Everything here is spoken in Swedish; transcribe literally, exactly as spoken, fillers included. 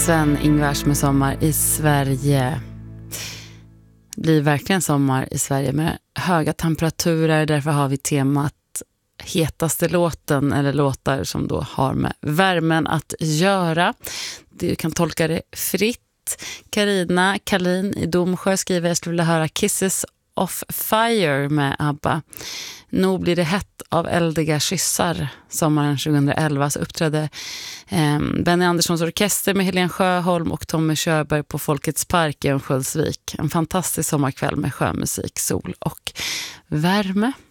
Sven-Ingvars med Sommar i Sverige. Det blir verkligen sommar i Sverige med höga temperaturer. Därför har vi temat hetaste låten, eller låtar som då har med värmen att göra. Du kan tolka det fritt. Carina Kalin i Domsjö skriver: jag skulle vilja höra Kisses of Fire med ABBA. Nog blir det hett av eldiga kyssar. Sommaren tjugoelva så uppträdde eh, Benny Anderssons orkester med Helen Sjöholm och Tommy Körberg på Folkets park i Örnsköldsvik. En fantastisk sommarkväll med sjömusik, sol och värme.